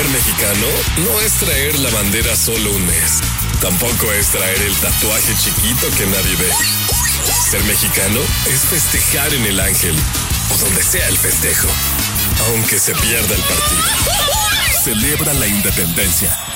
Ser mexicano no es traer la bandera solo un mes. Tampoco es traer el tatuaje chiquito que nadie ve. Ser mexicano es festejar en el Ángel o donde sea el festejo, aunque se pierda el partido. Celebra la independencia.